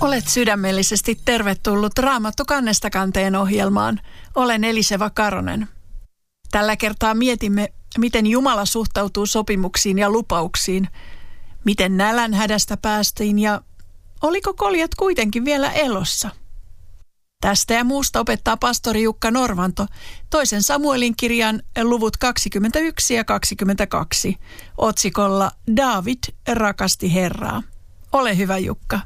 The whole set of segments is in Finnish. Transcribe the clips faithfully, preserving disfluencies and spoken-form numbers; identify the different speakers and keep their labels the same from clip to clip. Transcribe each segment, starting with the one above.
Speaker 1: Olet sydämellisesti tervetullut Raamattu kannesta kanteen ohjelmaan. Olen Eliseva Karonen. Tällä kertaa mietimme, miten Jumala suhtautuu sopimuksiin ja lupauksiin, miten nälänhädästä päästiin ja oliko koljat kuitenkin vielä elossa. Tästä ja muusta opettaa pastori Jukka Norvanto toisen Samuelin kirjan luvut kaksikymmentäyksi ja kaksikymmentäkaksi otsikolla Daavid rakasti Herraa. Ole hyvä, Jukka.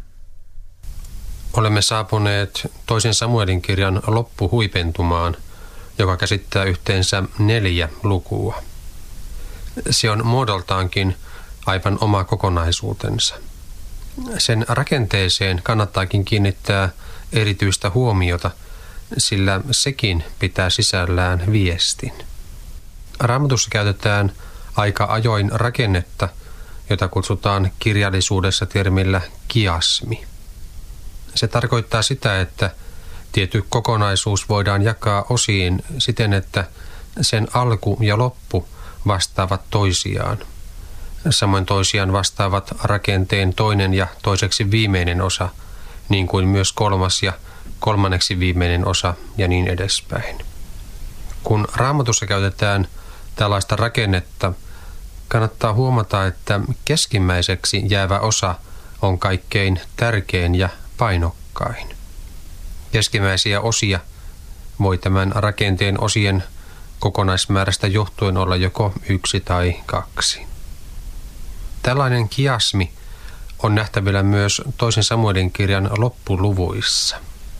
Speaker 2: Olemme saapuneet toisen Samuelin kirjan loppuhuipentumaan, joka käsittää yhteensä neljä lukua. Se on muodoltaankin aivan oma kokonaisuutensa. Sen rakenteeseen kannattaakin kiinnittää erityistä huomiota, sillä sekin pitää sisällään viestin. Raamatussa käytetään aika ajoin rakennetta, jota kutsutaan kirjallisuudessa termillä kiasmi. Se tarkoittaa sitä, että tietty kokonaisuus voidaan jakaa osiin siten, että sen alku ja loppu vastaavat toisiaan. Samoin toisiaan vastaavat rakenteen toinen ja toiseksi viimeinen osa, niin kuin myös kolmas ja kolmanneksi viimeinen osa ja niin edespäin. Kun Raamatussa käytetään tällaista rakennetta, kannattaa huomata, että keskimmäiseksi jäävä osa on kaikkein tärkein ja painokkain. Keskimmäisiä osia voi tämän rakenteen osien kokonaismäärästä johtuen olla joko yksi tai kaksi. Tällainen kiasmi on nähtävillä myös toisen Samuelin kirjan loppuluvuissa.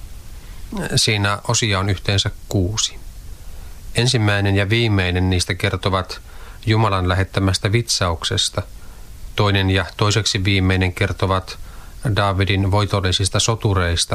Speaker 2: Siinä osia on yhteensä kuusi. Ensimmäinen ja viimeinen niistä kertovat Jumalan lähettämästä vitsauksesta. Toinen ja toiseksi viimeinen kertovat Daavidin voitollisista sotureista.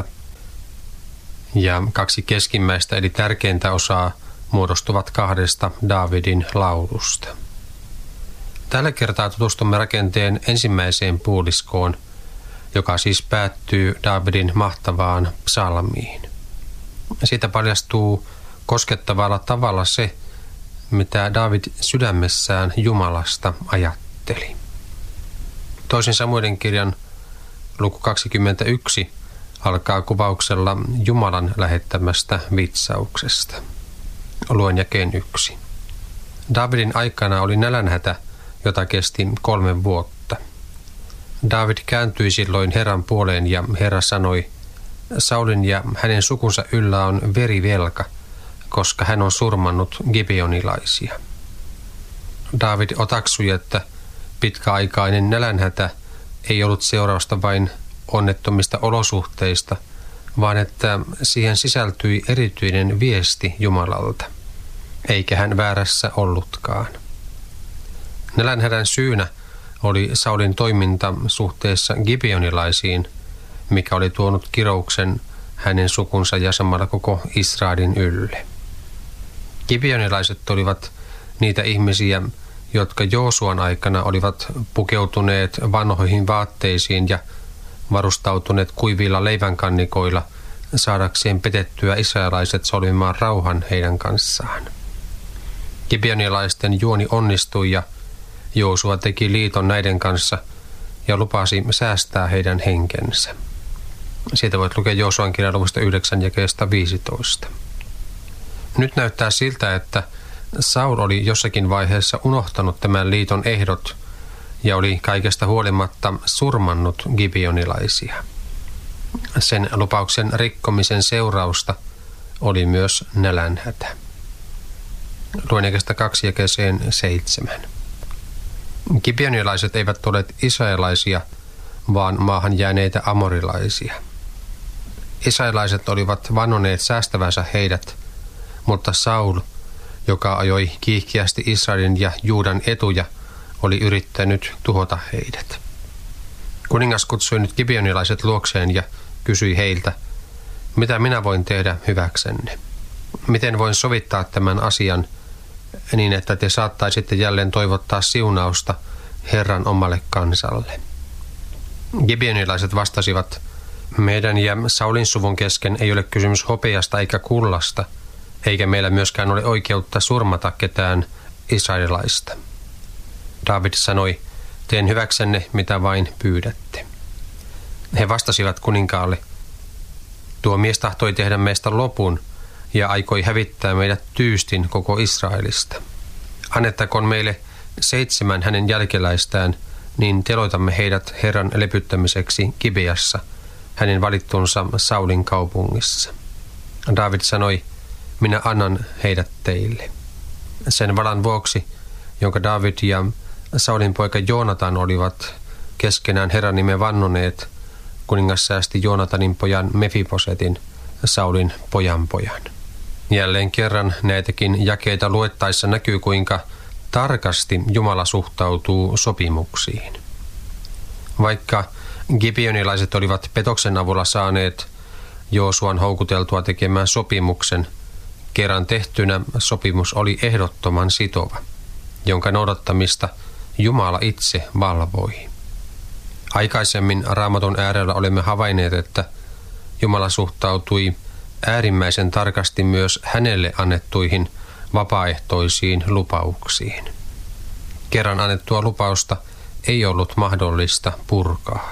Speaker 2: Ja kaksi keskimmäistä eli tärkeintä osaa muodostuvat kahdesta Daavidin laulusta. Tällä kertaa tutustumme rakenteen ensimmäiseen puoliskoon, joka siis päättyy Daavidin mahtavaan psalmiin. Siitä paljastuu koskettavalla tavalla se, mitä Daavid sydämessään Jumalasta ajatteli. Toisen Samuelin kirjan luku kaksikymmentäyksi alkaa kuvauksella Jumalan lähettämästä vitsauksesta. Luen jakeen yksi. Daavidin aikana oli nälänhätä, jota kesti kolme vuotta. Daavid kääntyi silloin Herran puoleen ja Herra sanoi, Saulin ja hänen sukunsa yllä on verivelka, koska hän on surmannut gibeonilaisia. Daavid otaksui, että pitkäaikainen nälänhätä ei ollut seurausta vain onnettomista olosuhteista, vaan että siihen sisältyi erityinen viesti Jumalalta, eikä hän väärässä ollutkaan. Nälänhädän syynä oli Saulin toiminta suhteessa gibeonilaisiin, mikä oli tuonut kirouksen hänen sukunsa ja samalla koko Israelin ylle. Gibeonilaiset olivat niitä ihmisiä, jotka Joosuan aikana olivat pukeutuneet vanhoihin vaatteisiin ja varustautuneet kuivilla leivänkannikoilla saadakseen petettyä israelaiset solmimaan rauhan heidän kanssaan. Gibeonilaisten juoni onnistui ja Joosua teki liiton näiden kanssa ja lupasi säästää heidän henkensä. Siitä voit lukea Joosuan kirjan luvusta yhdeksän jakeesta viisitoista. Nyt näyttää siltä, että Saul oli jossakin vaiheessa unohtanut tämän liiton ehdot ja oli kaikesta huolimatta surmannut gibeonilaisia. Sen lupauksen rikkomisen seurausta oli myös nälänhätä. Luen jakeesta kaksi jakeeseen seitsemän. Gibeonilaiset eivät olleet israelaisia, vaan maahan jääneitä amorilaisia. Israelaiset olivat vannoneet säästävänsä heidät, mutta Saul, joka ajoi kiihkeästi Israelin ja Juudan etuja, oli yrittänyt tuhota heidät. Kuningas kutsui nyt gibeonilaiset luokseen ja kysyi heiltä, mitä minä voin tehdä hyväksenne? Miten voin sovittaa tämän asian niin, että te saattaisitte jälleen toivottaa siunausta Herran omalle kansalle? Gibeonilaiset vastasivat, meidän ja Saulin suvun kesken ei ole kysymys hopeasta eikä kullasta, eikä meillä myöskään ole oikeutta surmata ketään israelilaista. Daavid sanoi, teen hyväksenne mitä vain pyydätte. He vastasivat kuninkaalle: tuo mies tahtoi tehdä meistä lopun ja aikoi hävittää meidät tyystin koko Israelista. Annettakoon meille seitsemän hänen jälkeläistään, niin teloitamme heidät Herran lepyttämiseksi Gibeassa, hänen valittunsa Saulin kaupungissa. Daavid sanoi: minä annan heidät teille. Sen valan vuoksi, jonka Daavid ja Saulin poika Joonatan olivat keskenään Herran nimen vannoneet, kuningas säästi Joonatanin pojan Mefibosetin, Saulin pojanpojan. Jälleen kerran näitäkin jakeita luettaessa näkyy, kuinka tarkasti Jumala suhtautuu sopimuksiin. Vaikka gibeonilaiset olivat petoksen avulla saaneet Joosuan houkuteltua tekemään sopimuksen, kerran tehtynä sopimus oli ehdottoman sitova, jonka noudattamista Jumala itse valvoi. Aikaisemmin Raamatun äärellä olemme havainneet, että Jumala suhtautui äärimmäisen tarkasti myös hänelle annettuihin vapaaehtoisiin lupauksiin. Kerran annettua lupausta ei ollut mahdollista purkaa.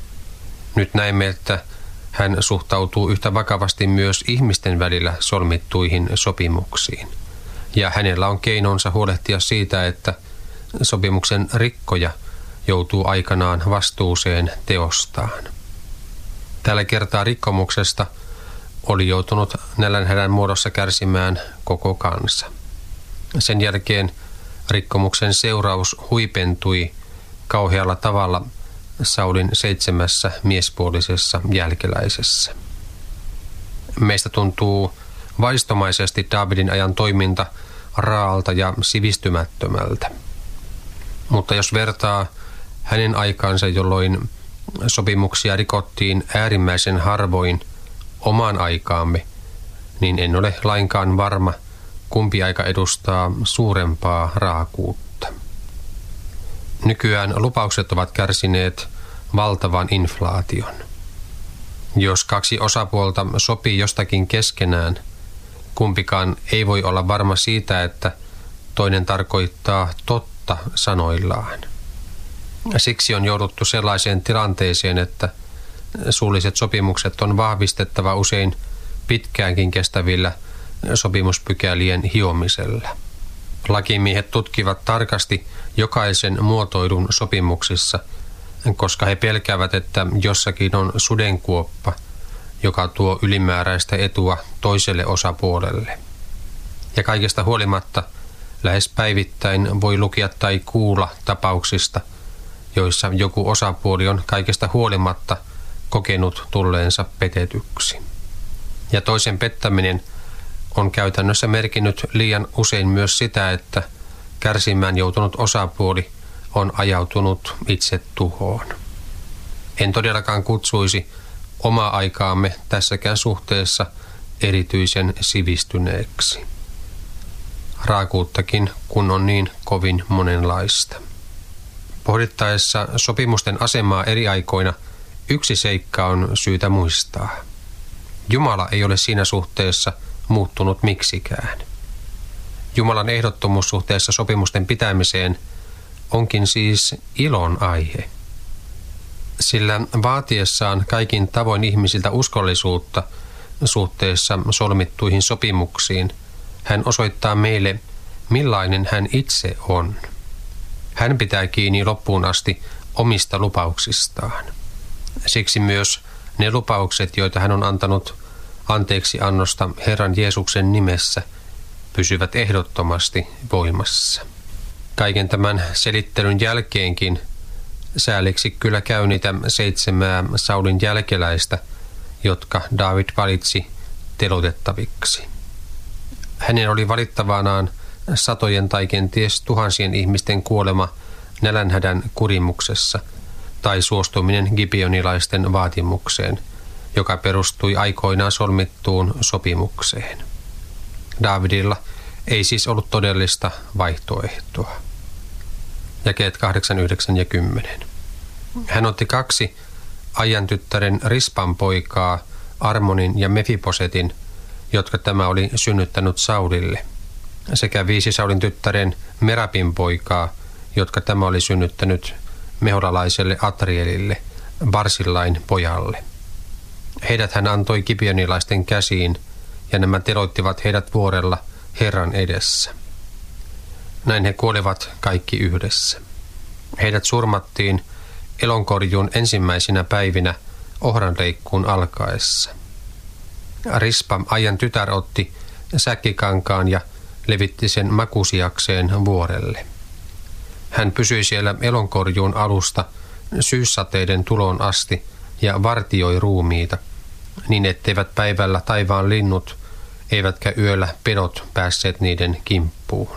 Speaker 2: Nyt näemme, että hän suhtautuu yhtä vakavasti myös ihmisten välillä solmittuihin sopimuksiin. Ja hänellä on keinonsa huolehtia siitä, että sopimuksen rikkoja joutuu aikanaan vastuuseen teostaan. Tällä kertaa rikkomuksesta oli joutunut nälänhädän muodossa kärsimään koko kansa. Sen jälkeen rikkomuksen seuraus huipentui kauhealla tavalla Saulin seitsemässä miespuolisessa jälkeläisessä. Meistä tuntuu vaistomaisesti Daavidin ajan toiminta raalta ja sivistymättömältä. Mutta jos vertaa hänen aikaansa, jolloin sopimuksia rikottiin äärimmäisen harvoin, omaan aikaamme, niin en ole lainkaan varma, kumpi aika edustaa suurempaa raakuutta. Nykyään lupaukset ovat kärsineet valtavan inflaation. Jos kaksi osapuolta sopii jostakin keskenään, kumpikaan ei voi olla varma siitä, että toinen tarkoittaa totta sanoillaan. Siksi on jouduttu sellaiseen tilanteeseen, että suulliset sopimukset on vahvistettava usein pitkäänkin kestävillä sopimuspykälien hiomisella. Lakimiehet tutkivat tarkasti jokaisen muotoilun sopimuksissa, koska he pelkäävät, että jossakin on sudenkuoppa, joka tuo ylimääräistä etua toiselle osapuolelle. Ja kaikesta huolimatta lähes päivittäin voi lukea tai kuulla tapauksista, joissa joku osapuoli on kaikesta huolimatta kokenut tulleensa petetyksi. Ja toisen pettäminen on käytännössä merkinnyt liian usein myös sitä, että kärsimään joutunut osapuoli on ajautunut itse tuhoon. En todellakaan kutsuisi omaa aikaamme tässäkään suhteessa erityisen sivistyneeksi. Raakuuttakin, kun on niin kovin monenlaista. Pohdittaessa sopimusten asemaa eri aikoina yksi seikka on syytä muistaa. Jumala ei ole siinä suhteessa muuttunut miksikään. Jumalan ehdottomuus suhteessa sopimusten pitämiseen onkin siis ilon aihe. Sillä vaatiessaan kaikin tavoin ihmisiltä uskollisuutta suhteessa solmittuihin sopimuksiin, hän osoittaa meille, millainen hän itse on. Hän pitää kiinni loppuun asti omista lupauksistaan. Siksi myös ne lupaukset, joita hän on antanut anteeksi annosta Herran Jeesuksen nimessä, pysyvät ehdottomasti voimassa. Kaiken tämän selittelyn jälkeenkin sääliksi kyllä käy niitä seitsemää Saulin jälkeläistä, jotka Daavid valitsi teloitettaviksi. Hänen oli valittavanaan satojen tai kenties tuhansien ihmisten kuolema nälänhädän kurimuksessa tai suostuminen gibeonilaisten vaatimukseen, joka perustui aikoinaan solmittuun sopimukseen. Daavidilla ei siis ollut todellista vaihtoehtoa. Jakeet kahdeksan, yhdeksän ja kymmenen. Hän otti kaksi Ajan tyttären Rispan poikaa, Armonin ja Mefibosetin, jotka tämä oli synnyttänyt Saulille, sekä viisi Saulin tyttären Merabin poikaa, jotka tämä oli synnyttänyt meholalaiselle Atrielille, Barsillain pojalle. Heidät hän antoi gibeonilaisten käsiin, ja nämä teloittivat heidät vuorella Herran edessä. Näin he kuolivat kaikki yhdessä. Heidät surmattiin elonkorjuun ensimmäisinä päivinä ohranleikkuun alkaessa. Rispa, Aijan tytär, otti säkkikankaan ja levitti sen makusiakseen vuorelle. Hän pysyi siellä elonkorjuun alusta syyssateiden tuloon asti ja vartioi ruumiita, niin etteivät päivällä taivaan linnut eivätkä yöllä pedot päässeet niiden kimppuun.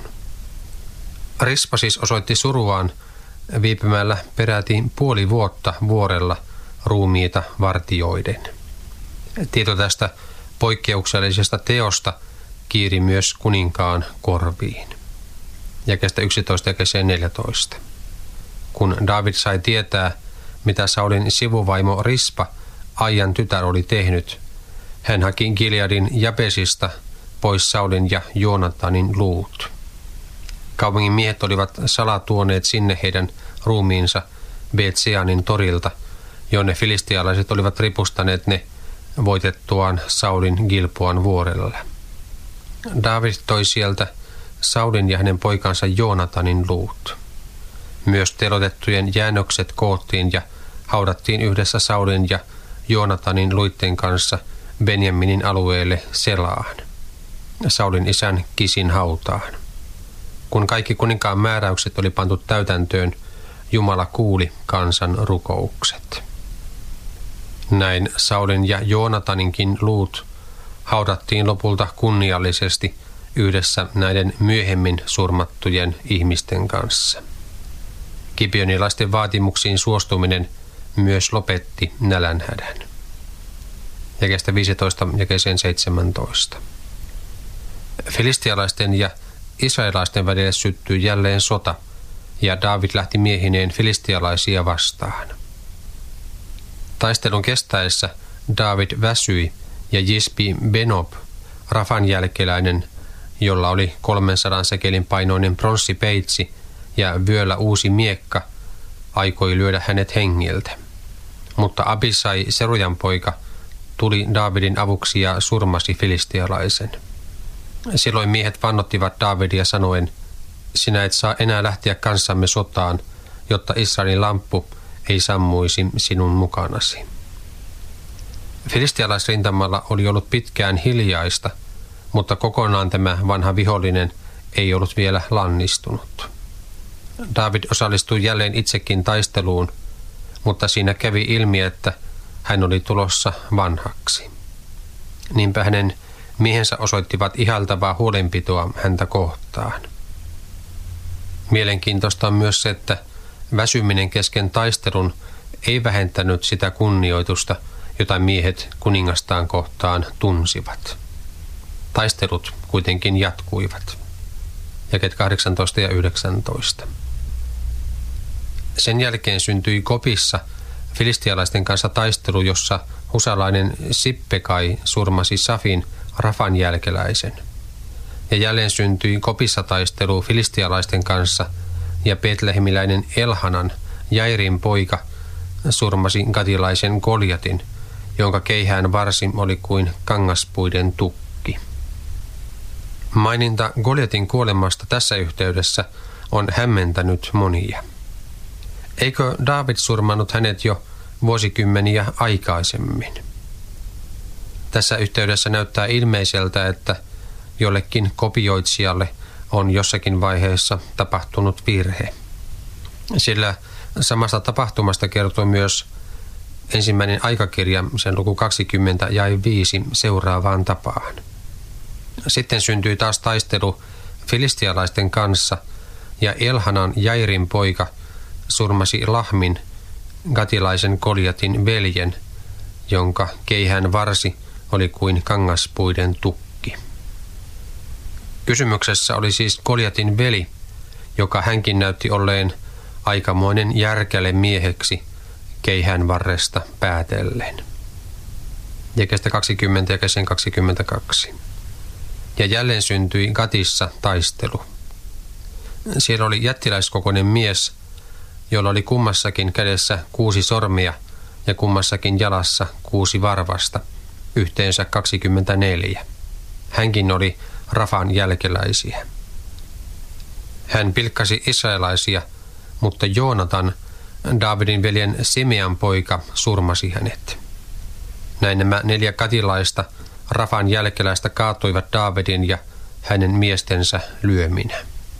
Speaker 2: Rispa siis osoitti suruaan viipymällä peräti puoli vuotta vuorella ruumiita vartioiden. Tieto tästä poikkeuksellisesta teosta kiiri myös kuninkaan korviin. Jakeesta yksitoista jakeeseen neljätoista. Kun Daavid sai tietää, mitä Saulin sivuvaimo Rispa, Aijan tytär, oli tehnyt, hän haki Gileadin Jabesista pois Saulin ja Joonatanin luut. Kaupungin miehet olivat salatuoneet sinne heidän ruumiinsa Bet-Seanin torilta, jonne filistialaiset olivat ripustaneet ne voitettuaan Saulin Gilboan vuorella. Daavid toi sieltä Saulin ja hänen poikansa Joonatanin luut. Myös telotettujen jäännökset koottiin ja haudattiin yhdessä Saulin ja Joonatanin luitten kanssa Benjaminin alueelle Selaan, Saulin isän Kisin hautaan. Kun kaikki kuninkaan määräykset oli pantu täytäntöön, Jumala kuuli kansan rukoukset. Näin Saulin ja Joonataninkin luut haudattiin lopulta kunniallisesti yhdessä näiden myöhemmin surmattujen ihmisten kanssa. Gibeonilaisten vaatimuksiin suostuminen myös lopetti nälänhädän. Jakeesta viisitoista jakeeseen seitsemäntoista. Filistialaisten ja israelaisten välille syttyi jälleen sota, ja Daavid lähti miehineen filistialaisia vastaan. Taistelun kestäessä Daavid väsyi, ja Jisbi Benob, Rafan jälkeläinen, jolla oli kolmensadan sekelin painoinen pronssipeitsi ja vyöllä uusi miekka, aikoi lyödä hänet hengiltä. Mutta Abisai, Serujan poika, tuli Daavidin avuksi ja surmasi filistialaisen. Silloin miehet vannottivat Daavidia sanoen, sinä et saa enää lähteä kanssamme sotaan, jotta Israelin lamppu ei sammuisi sinun mukanasi. Filistialaisrintamalla oli ollut pitkään hiljaista, mutta kokonaan tämä vanha vihollinen ei ollut vielä lannistunut. Daavid osallistui jälleen itsekin taisteluun, mutta siinä kävi ilmi, että hän oli tulossa vanhaksi. Niinpä hänen miehensä osoittivat ihaltavaa huolenpitoa häntä kohtaan. Mielenkiintoista on myös se, että väsyminen kesken taistelun ei vähentänyt sitä kunnioitusta, jota miehet kuningastaan kohtaan tunsivat. Taistelut kuitenkin jatkuivat. Jakeet kahdeksantoista ja yhdeksäntoista. Sen jälkeen syntyi Kopissa filistialaisten kanssa taistelu, jossa husalainen Sippekai surmasi Safin, Rafan jälkeläisen. Ja jälleen syntyi Kopissa taistelu filistialaisten kanssa, ja betlehemiläinen Elhanan, Jairin poika, surmasi gatilaisen Goljatin, jonka keihään varsi oli kuin kangaspuiden tukki. Maininta Goljatin kuolemasta tässä yhteydessä on hämmentänyt monia. Eikö Daavid surmannut hänet jo vuosikymmeniä aikaisemmin? Tässä yhteydessä näyttää ilmeiseltä, että jollekin kopioitsijalle on jossakin vaiheessa tapahtunut virhe. Sillä samasta tapahtumasta kertoo myös ensimmäinen aikakirja, sen luku kaksikymmentä jae viisi seuraavaan tapaan. Sitten syntyi taas taistelu filistialaisten kanssa, ja Elhanan, Jairin poika, surmasi Lahmin, gatilaisen Goljatin veljen, jonka keihään varsi oli kuin kangaspuiden tukki. Kysymyksessä oli siis Goljatin veli, joka hänkin näytti olleen aikamoinen järkäle mieheksi keihään varresta päätellen. Jakeesta kaksikymmentä ja jakeeseen kaksikymmentäkaksi. Ja jälleen syntyi Gatissa taistelu. Siellä oli jättiläiskokoinen mies, jolla oli kummassakin kädessä kuusi sormia, ja kummassakin jalassa kuusi varvasta, yhteensä kaksikymmentäneljä. Hänkin oli Rafan jälkeläisiä. Hän pilkkasi israelaisia, mutta Joonatan, Daavidin veljen Simean poika, surmasi hänet. Näin nämä neljä katilaista Rafan jälkeläistä kaatuivat Daavidin ja hänen miestensä lyöminä.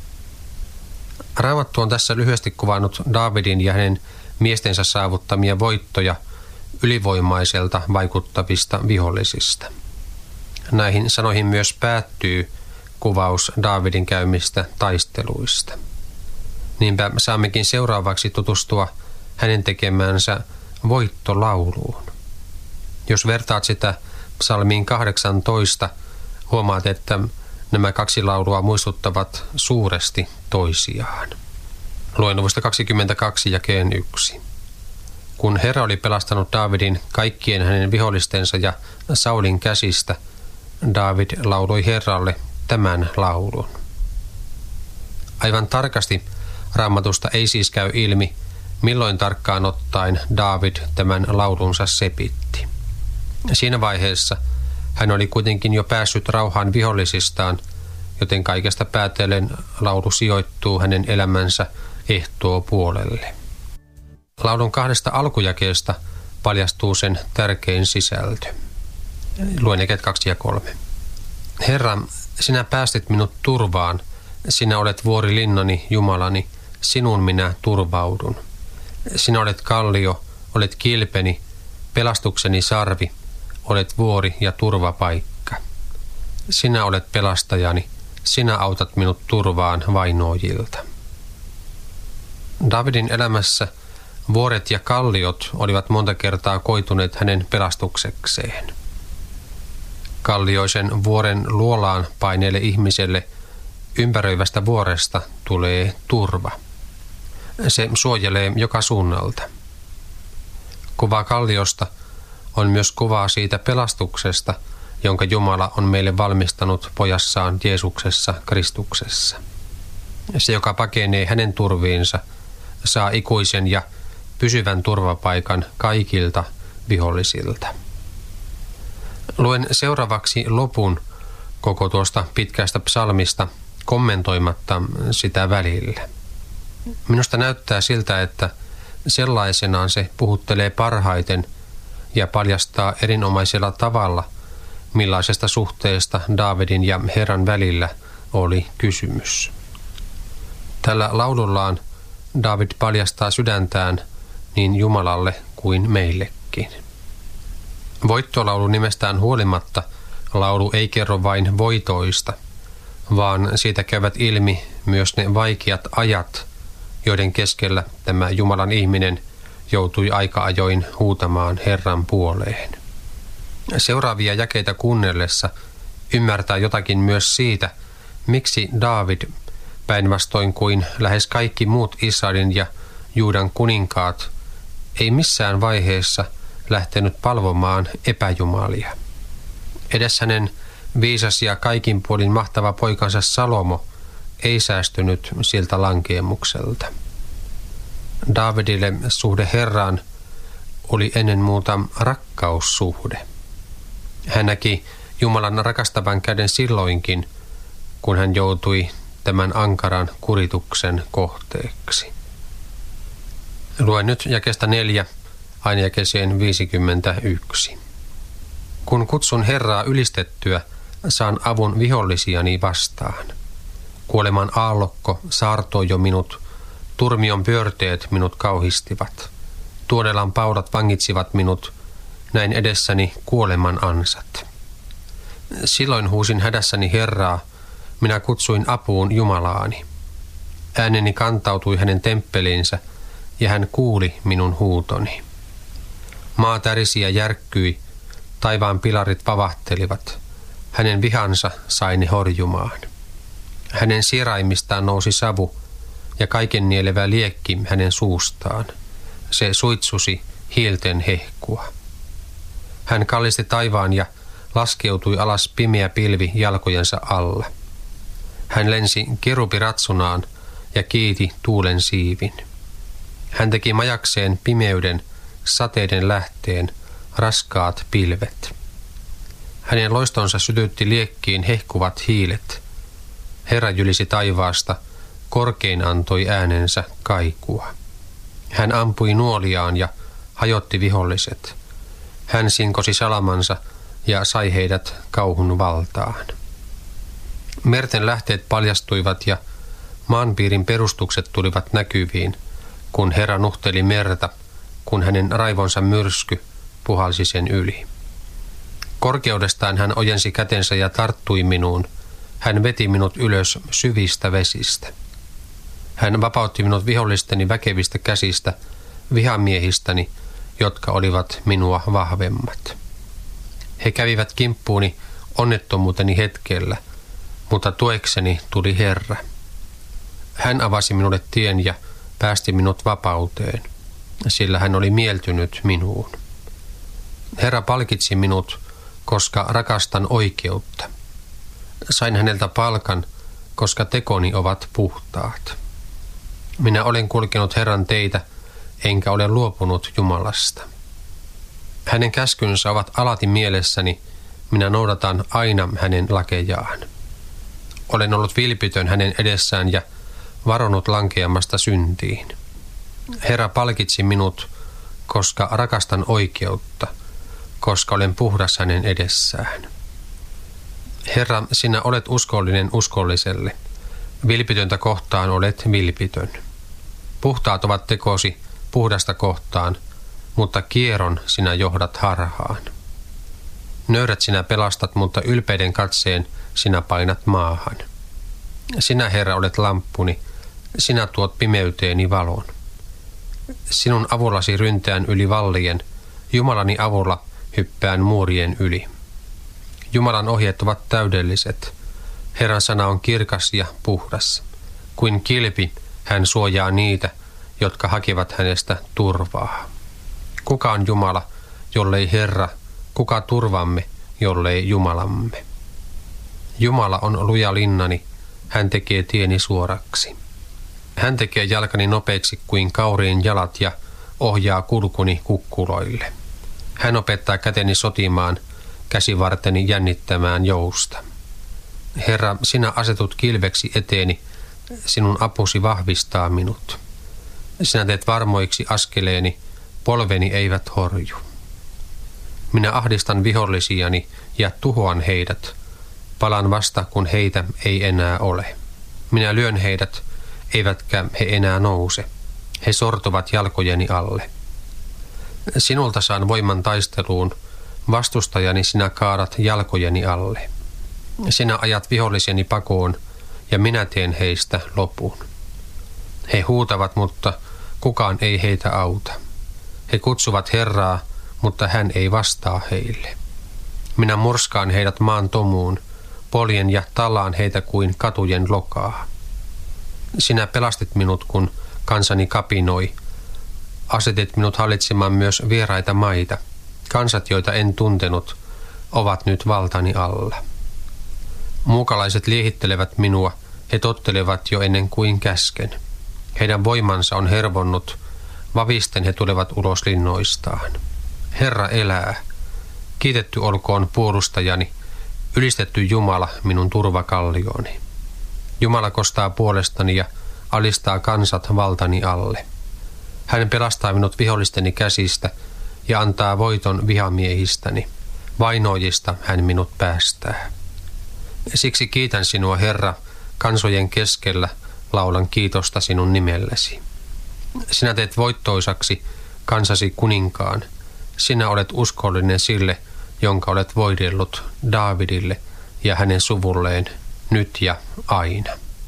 Speaker 2: Raamattu on tässä lyhyesti kuvannut Daavidin ja hänen miestensä saavuttamia voittoja ylivoimaiselta vaikuttavista vihollisista. Näihin sanoihin myös päättyy kuvaus Daavidin käymistä taisteluista. Niinpä saammekin seuraavaksi tutustua hänen tekemäänsä voittolauluun. Jos vertaat sitä psalmiin kahdeksantoista, huomaat, että nämä kaksi laulua muistuttavat suuresti toisiaan. Luen luvusta kaksikymmentäkaksi jakeen yksi. Kun Herra oli pelastanut Daavidin kaikkien hänen vihollistensa ja Saulin käsistä, Daavid lauloi Herralle tämän laulun. Aivan tarkasti Raamatusta ei siis käy ilmi, milloin tarkkaan ottaen Daavid tämän laulunsa sepitti. Siinä vaiheessa hän oli kuitenkin jo päässyt rauhaan vihollisistaan, joten kaikesta päätellen laulu sijoittuu hänen elämänsä ehtoopuolelle. Laulun kahdesta alkujakeesta paljastuu sen tärkein sisältö. Luen jakeet kaksi ja kolme. Herra, sinä päästit minut turvaan, sinä olet vuorilinnani, Jumalani, sinun minä turvaudun. Sinä olet kallio, olet kilpeni, pelastukseni sarvi, olet vuori ja turvapaikka. Sinä olet pelastajani, sinä autat minut turvaan vainoojilta. Daavidin elämässä vuoret ja kalliot olivat monta kertaa koituneet hänen pelastuksekseen. Kallioisen vuoren luolaan paineelle ihmiselle ympäröivästä vuoresta tulee turva. Se suojelee joka suunnalta. Kuva kalliosta on myös kuvaa siitä pelastuksesta, jonka Jumala on meille valmistanut pojassaan Jeesuksessa Kristuksessa. Se, joka pakenee hänen turviinsa, saa ikuisen ja pysyvän turvapaikan kaikilta vihollisilta. Luen seuraavaksi lopun koko tuosta pitkästä psalmista kommentoimatta sitä välillä. Minusta näyttää siltä, että sellaisenaan se puhuttelee parhaiten ja paljastaa erinomaisella tavalla, millaisesta suhteesta Daavidin ja Herran välillä oli kysymys. Tällä laulullaan Daavid paljastaa sydäntään niin Jumalalle kuin meillekin. Voittolaulu nimestään huolimatta laulu ei kerro vain voitoista, vaan siitä käyvät ilmi myös ne vaikeat ajat, joiden keskellä tämä Jumalan ihminen joutui aika ajoin huutamaan Herran puoleen. Seuraavia jakeita kuunnellessa ymmärtää jotakin myös siitä, miksi Daavid, päinvastoin kuin lähes kaikki muut Israelin ja Juudan kuninkaat, ei missään vaiheessa lähtenyt palvomaan epäjumalia. Edes hänen viisas ja kaikin puolin mahtava poikansa Salomo ei säästynyt siltä lankeemukselta. Daavidille suhde Herraan oli ennen muuta rakkaussuhde. Hän näki Jumalan rakastavan käden silloinkin, kun hän joutui tämän ankaran kurituksen kohteeksi. Luen nyt jakeesta neljä aina jakeeseen viisikymmentäyksi. Kun kutsun Herraa ylistettyä, saan avun vihollisiani vastaan. Kuoleman aallokko saartoi jo minut, turmion pyörteet minut kauhistivat. Tuonelan paulat vangitsivat minut, näin edessäni kuoleman ansat. Silloin huusin hädässäni Herraa, minä kutsuin apuun Jumalaani. Ääneni kantautui hänen temppeliinsä, ja hän kuuli minun huutoni. Maa tärisi ja järkkyi, taivaan pilarit vavahtelivat. Hänen vihansa sai ne horjumaan. Hänen sieraimistaan nousi savu, ja kaiken nielevä liekki hänen suustaan. Se suitsusi hiilten hehkua. Hän kallisti taivaan ja laskeutui alas pimeä pilvi jalkojensa alla. Hän lensi kerubiratsunaan ja kiiti tuulen siivin. Hän teki majakseen pimeyden sateiden lähteen, raskaat pilvet. Hänen loistonsa sytytti liekkiin hehkuvat hiilet. Herra jylisi taivaasta, korkein antoi äänensä kaikua. Hän ampui nuoliaan ja hajotti viholliset. Hän sinkosi salamansa ja sai heidät kauhun valtaan. Merten lähteet paljastuivat ja maanpiirin perustukset tulivat näkyviin, kun Herra nuhteli merta, kun hänen raivonsa myrsky puhalsi sen yli. Korkeudestaan hän ojensi kätensä ja tarttui minuun. Hän veti minut ylös syvistä vesistä. Hän vapautti minut vihollisteni väkevistä käsistä, vihamiehistäni, jotka olivat minua vahvemmat. He kävivät kimppuuni onnettomuuteni hetkellä, mutta tuekseni tuli Herra. Hän avasi minulle tien ja päästi minut vapauteen, sillä hän oli mieltynyt minuun. Herra palkitsi minut, koska rakastan oikeutta. Sain häneltä palkan, koska tekoni ovat puhtaat. Minä olen kulkenut Herran teitä, enkä ole luopunut Jumalasta. Hänen käskynsä ovat alati mielessäni, minä noudatan aina hänen lakejaan. Olen ollut vilpitön hänen edessään ja varonut lankeamasta syntiin. Herra palkitsi minut, koska rakastan oikeutta, koska olen puhdas hänen edessään. Herra, sinä olet uskollinen uskolliselle. Vilpitöntä kohtaan olet vilpitön. Puhtaat ovat tekosi puhdasta kohtaan, mutta kieron sinä johdat harhaan. Nöyrät sinä pelastat, mutta ylpeiden katseen sinä painat maahan. Sinä, Herra, olet lamppuni, sinä tuot pimeyteeni valon. Sinun avullasi ryntään yli vallien, Jumalani avulla hyppään muurien yli. Jumalan ohjeet ovat täydelliset. Herran sana on kirkas ja puhdas. Kuin kilpi hän suojaa niitä, jotka hakevat hänestä turvaa. Kuka on Jumala, jollei Herra, kuka turvamme, jollei Jumalamme? Jumala on luja linnani, hän tekee tieni suoraksi. Hän tekee jalkani nopeiksi kuin kauriin jalat ja ohjaa kulkuni kukkuloille. Hän opettaa käteni sotimaan, käsivarteni jännittämään jousta. Herra, sinä asetut kilveksi eteeni, sinun apusi vahvistaa minut. Sinä teet varmoiksi askeleeni, polveni eivät horju. Minä ahdistan vihollisiani ja tuhoan heidät. Palan vasta, kun heitä ei enää ole. Minä lyön heidät, eivätkä he enää nouse. He sortuvat jalkojeni alle. Sinulta saan voiman taisteluun, vastustajani sinä kaadat jalkojeni alle. Sinä ajat viholliseni pakoon, ja minä teen heistä lopun. He huutavat, mutta kukaan ei heitä auta. He kutsuvat Herraa, mutta hän ei vastaa heille. Minä murskaan heidät maan tomuun, poljen ja talaan heitä kuin katujen lokaa. Sinä pelastit minut, kun kansani kapinoi. Asetit minut hallitsemaan myös vieraita maita. Kansat, joita en tuntenut, ovat nyt valtani alla. Muukalaiset liehittelevät minua, he tottelevat jo ennen kuin käsken. Heidän voimansa on hervonnut, vavisten he tulevat ulos linnoistaan. Herra elää, kiitetty olkoon puolustajani, ylistetty Jumala minun turvakallioni. Jumala kostaa puolestani ja alistaa kansat valtani alle. Hän pelastaa minut vihollisteni käsistä ja antaa voiton vihamiehistäni. Vainoajista hän minut päästää. Siksi kiitän sinua, Herra, kansojen keskellä laulan kiitosta sinun nimellesi. Sinä teet voittoisaksi kansasi kuninkaan. Sinä olet uskollinen sille, jonka olet voidellut Daavidille ja hänen suvulleen nyt ja aina.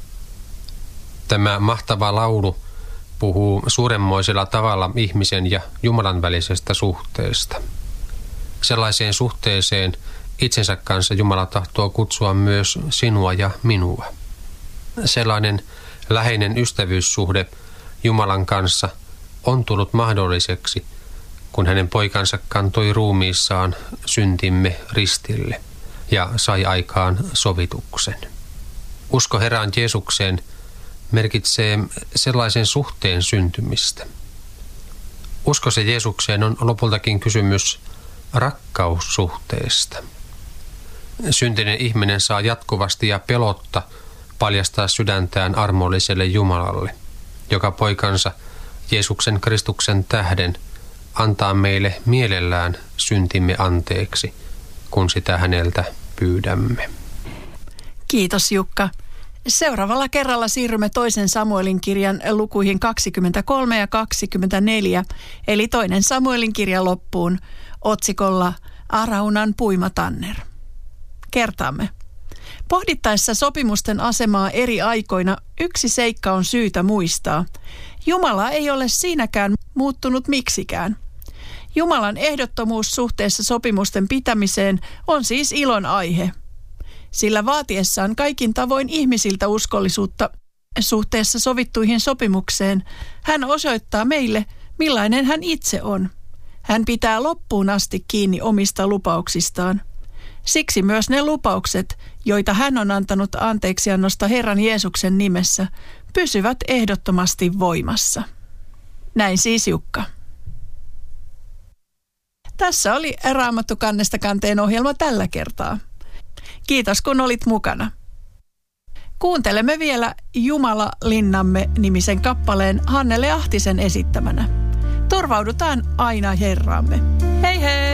Speaker 2: Tämä mahtava laulu puhuu suuremmoisella tavalla ihmisen ja Jumalan välisestä suhteesta. Sellaiseen suhteeseen itsensä kanssa Jumala tahtoo kutsua myös sinua ja minua. Sellainen läheinen ystävyyssuhde Jumalan kanssa on tullut mahdolliseksi, kun hänen poikansa kantoi ruumiissaan syntimme ristille ja sai aikaan sovituksen. Usko Herraan Jeesukseen merkitsee sellaisen suhteen syntymistä. Uskossa Jeesukseen on lopultakin kysymys rakkaussuhteesta. Syntinen ihminen saa jatkuvasti ja pelotta paljastaa sydäntään armolliselle Jumalalle, joka poikansa Jeesuksen Kristuksen tähden antaa meille mielellään syntimme anteeksi, kun sitä häneltä pyydämme.
Speaker 1: Kiitos Jukka. Seuraavalla kerralla siirrymme toisen Samuelin kirjan lukuihin kaksikymmentäkolme ja kaksikymmentäneljä, eli toinen Samuelin kirja loppuun otsikolla Araunan puimatanner. Kertaamme. Pohdittaessa sopimusten asemaa eri aikoina yksi seikka on syytä muistaa. Jumala ei ole siinäkään muuttunut miksikään. Jumalan ehdottomuus suhteessa sopimusten pitämiseen on siis ilon aihe. Sillä vaatiessaan kaikin tavoin ihmisiltä uskollisuutta suhteessa sovittuihin sopimukseen, hän osoittaa meille, millainen hän itse on. Hän pitää loppuun asti kiinni omista lupauksistaan. Siksi myös ne lupaukset, joita hän on antanut anteeksiannosta Herran Jeesuksen nimessä, pysyvät ehdottomasti voimassa. Näin siis Jukka. Tässä oli Raamattu kannesta kanteen ohjelma tällä kertaa. Kiitos kun olit mukana. Kuuntelemme vielä Jumala linnamme nimisen kappaleen Hannele Ahtisen esittämänä. Turvaudutaan aina Herraamme. Hei hei!